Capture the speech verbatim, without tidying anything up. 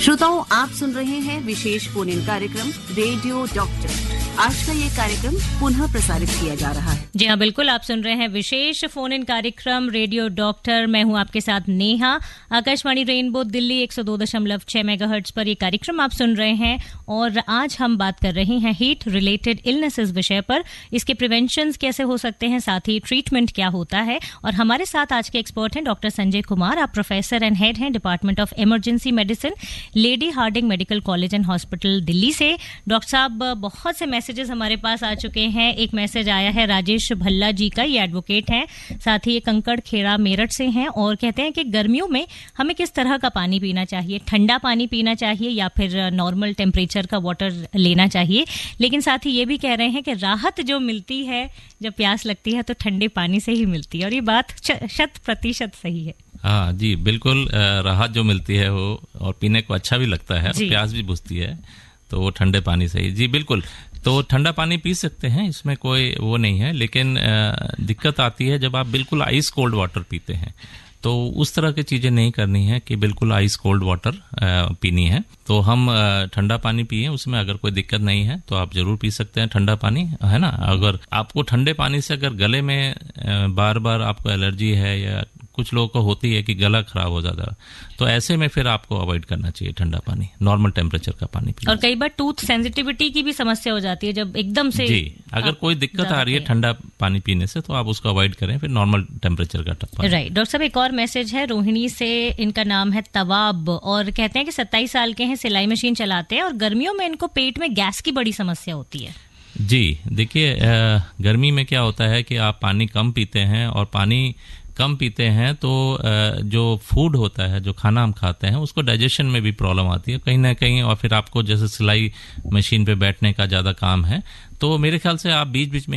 श्रोताओं, आप सुन रहे हैं विशेष फोन इन कार्यक्रम रेडियो डॉक्टर। आज का ये कार्यक्रम पुनः प्रसारित किया जा रहा है। जी हाँ, बिल्कुल, आप सुन रहे हैं विशेष फोन इन कार्यक्रम रेडियो डॉक्टर। मैं हूँ आपके साथ नेहा। आकाशवाणी रेनबो दिल्ली एक सौ दो दशमलव छह मेगाहर्ट्ज पर ये कार्यक्रम आप सुन रहे हैं और आज हम बात कर रहे हैं हीट रिलेटेड इलनेसेस विषय पर। इसके प्रिवेंशन कैसे हो सकते हैं, साथ ही ट्रीटमेंट क्या होता है। और हमारे साथ आज के एक्सपर्ट हैं डॉक्टर संजय कुमार। आप प्रोफेसर एंड हेड हैं department of emergency medicine, lady Hardinge medical college and hospital, Delhi से। डॉक्टर साहब, बहुत से मैसेजेस हमारे पास आ चुके हैं। एक मैसेज आया है राजेश भल्ला जी का, ये एडवोकेट हैं, साथ ही ये कंकड़ खेड़ा मेरठ से हैं और कहते हैं कि गर्मियों में हमें किस तरह का पानी पीना चाहिए, ठंडा पानी पीना चाहिए या फिर नॉर्मल टेम्परेचर का वाटर लेना चाहिए। लेकिन साथ ही ये भी कह रहे हैं कि राहत जो मिलती है जब प्यास लगती है तो ठंडे पानी से ही मिलती है, और ये बात शत प्रतिशत सही है। हाँ जी, बिल्कुल, राहत जो मिलती है वो और पीने को अच्छा भी लगता है, प्यास भी बुझती है, तो वो ठंडे पानी से ही। जी बिल्कुल, तो ठंडा पानी पी सकते हैं, इसमें कोई वो नहीं है। लेकिन दिक्कत आती है जब आप बिल्कुल आइस कोल्ड वाटर पीते हैं, तो उस तरह की चीज़ें नहीं करनी है कि बिल्कुल आइस कोल्ड वाटर पीनी है। तो हम ठंडा पानी पिए, उसमें अगर कोई दिक्कत नहीं है तो आप जरूर पी सकते हैं ठंडा पानी, है ना। अगर आपको ठंडे पानी से अगर गले में बार बार आपको एलर्जी है या कुछ लोगों को होती है कि गला खराब हो जाता है, तो ऐसे में फिर आपको अवॉइड करना चाहिए ठंडा पानी, नॉर्मल टेम्परेचर का पानी पीना। और कई बार टूथ सेंसिटिविटी की भी समस्या हो जाती है जब एकदम से। जी, अगर कोई दिक्कत आ रही है ठंडा पानी पीने से तो आप उसको अवॉइड करें, फिर नॉर्मल टेम्परेचर का पानी। राइट। डॉक्टर साहब, एक और मैसेज है रोहिणी से, इनका नाम है तवाब, और कहते हैं कि सत्ताईस साल के हैं, सिलाई मशीन चलाते हैं और गर्मियों में इनको पेट में गैस की बड़ी समस्या होती है। जी देखिए, गर्मी में क्या होता है कि आप पानी कम पीते हैं, और पानी कम पीते हैं तो जो फूड होता है, जो खाना हम खाते हैं, उसको डाइजेशन में भी प्रॉब्लम आती है कहीं ना कहीं। और फिर आपको जैसे सिलाई मशीन पे बैठने का ज़्यादा काम है, तो मेरे ख्याल से आप बीच बीच में